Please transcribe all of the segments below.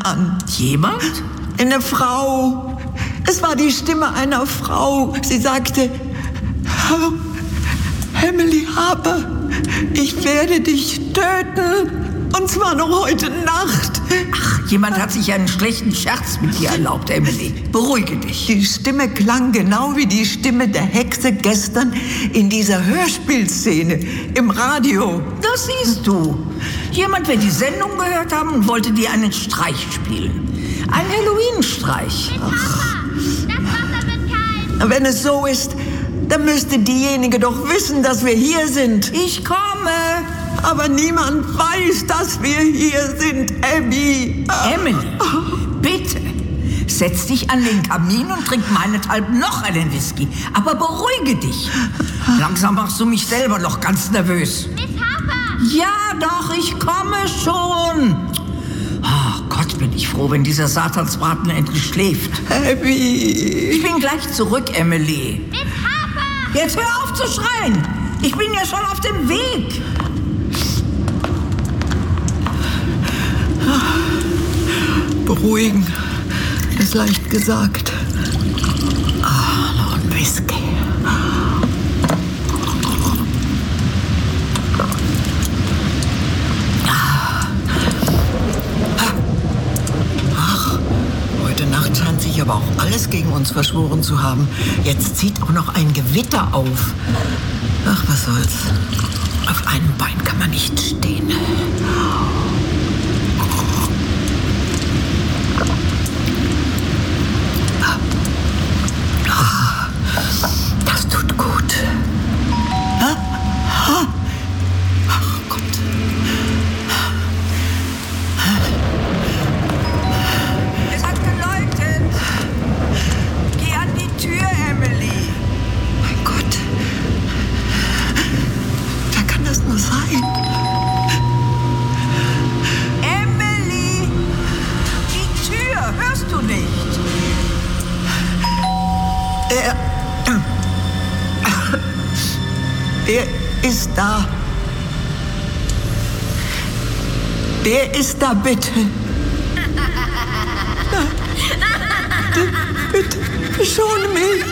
an. Jemand? Eine Frau. Es war die Stimme einer Frau. Sie sagte, Emily Harper, ich werde dich töten. Und zwar noch heute Nacht. Ach, jemand hat sich einen schlechten Scherz mit dir erlaubt, Emily. Beruhige dich. Die Stimme klang genau wie die Stimme der Hexe gestern in dieser Hörspielszene im Radio. Das siehst du. Jemand wird die Sendung gehört haben und wollte dir einen Streich spielen. Ein Halloween-Streich. Das Wasser wird kalt. Wenn es so ist, dann müsste diejenige doch wissen, dass wir hier sind. Ich komme. Aber niemand weiß, dass wir hier sind, Abby. Emily, bitte, setz dich an den Kamin und trink meinethalben noch einen Whisky. Aber beruhige dich. Langsam machst du mich selber noch ganz nervös. Miss Harper! Ja, doch, ich komme schon. Oh Gott, bin ich froh, wenn dieser Satansbraten endlich schläft. Abby. Ich bin gleich zurück, Emily. Miss Harper! Jetzt hör auf zu schreien. Ich bin ja schon auf dem Weg. Beruhigen, ist leicht gesagt. Noch ein Whisky. Ach, heute Nacht scheint sich aber auch alles gegen uns verschworen zu haben. Jetzt zieht auch noch ein Gewitter auf. Ach, was soll's. Auf einem Bein kann man nicht stehen. Das tut gut. Ach Gott. Es hat geläutet. Geh an die Tür, Emily. Mein Gott. Wer kann das nur sein? Emily! Die Tür, hörst du nicht? Er ist da. Wer ist da, bitte? Bitte, schone mich.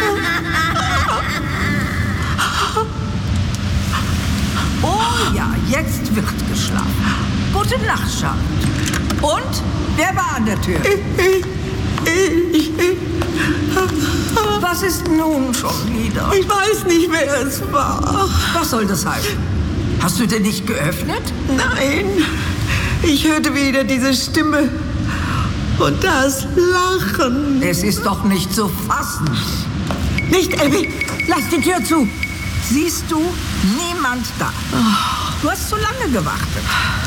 Oh ja, jetzt wird geschlafen. Gute Nacht, Charlotte. Und? Wer war an der Tür? Was ist nun schon wieder? Ich weiß nicht, wer es war. Was soll das heißen? Hast du denn nicht geöffnet? Nein, ich hörte wieder diese Stimme und das Lachen. Es ist doch nicht zu fassen. Nicht, Abby, lass die Tür zu. Siehst du, niemand da. Du hast zu lange gewartet.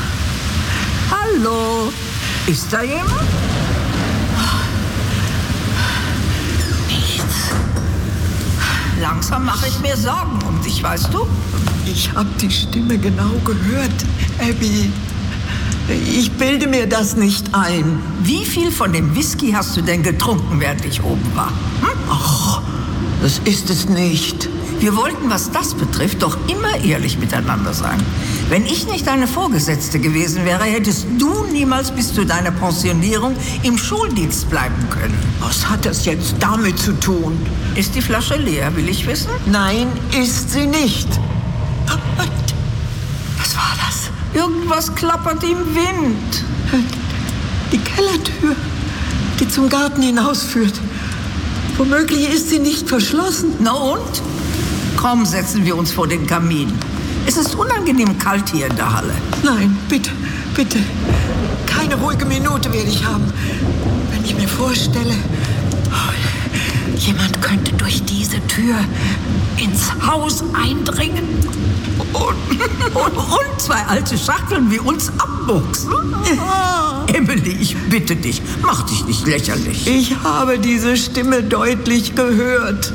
Hallo, ist da jemand? Nichts. Langsam mache ich mir Sorgen um dich, weißt du? Ich habe die Stimme genau gehört, Abby. Ich bilde mir das nicht ein. Wie viel von dem Whisky hast du denn getrunken, während ich oben war? Ach, das ist es nicht. Wir wollten, was das betrifft, doch immer ehrlich miteinander sein. Wenn ich nicht deine Vorgesetzte gewesen wäre, hättest du niemals bis zu deiner Pensionierung im Schuldienst bleiben können. Was hat das jetzt damit zu tun? Ist die Flasche leer, will ich wissen? Nein, ist sie nicht. Was war das? Irgendwas klappert im Wind. Die Kellertür, die zum Garten hinausführt. Womöglich ist sie nicht verschlossen. Na und? Komm, setzen wir uns vor den Kamin. Es ist unangenehm kalt hier in der Halle. Nein, bitte, bitte. Keine ruhige Minute werde ich haben. Wenn ich mir vorstelle, jemand könnte durch diese Tür ins Haus eindringen. Und zwei alte Schachteln wie uns abmuchsen. Emily, ich bitte dich, mach dich nicht lächerlich. Ich habe diese Stimme deutlich gehört.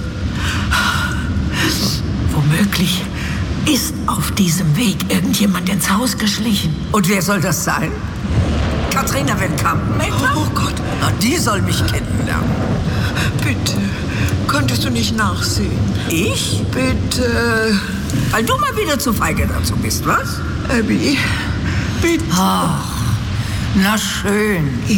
Womöglich ist auf diesem Weg irgendjemand ins Haus geschlichen. Und wer soll das sein? Katrina Van Kampen etwa? Oh Gott. Na, die soll mich kennenlernen. Bitte, könntest du nicht nachsehen? Ich? Bitte. Weil du mal wieder zu feige dazu bist, was? Abby, bitte. Ach, na schön.